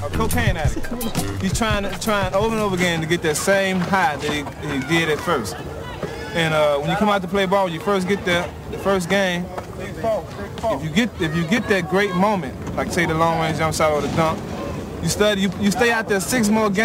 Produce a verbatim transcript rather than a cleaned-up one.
a cocaine addict. He's trying to, trying over and over again to get that same high that he, he did at first. And uh, when you come out to play ball, when you first get there, the first game, if you get if you get that great moment, like say the long range jump shot or the dunk, you study, you, you stay out there six more games.